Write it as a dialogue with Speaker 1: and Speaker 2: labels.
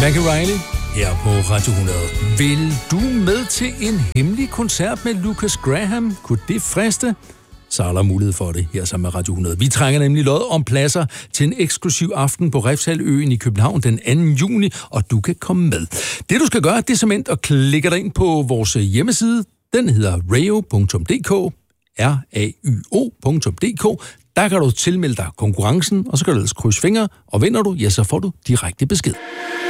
Speaker 1: Maggie Riley her på Radio 100. Vil du med til en hemmelig koncert med Lucas Graham? Kunne det friste? Så er der mulighed for det her sammen med Radio 100. Vi trænger nemlig lod om pladser til en eksklusiv aften på Refshaleøen i København den 2. juni, og du kan komme med. Det du skal gøre, det er simpelthen at klikke dig ind på vores hjemmeside. Den hedder rayo.dk, rayo.dk. Der kan du tilmelde dig konkurrencen, og så kan du ellers krydse fingre, og vinder du, ja, så får du direkte besked.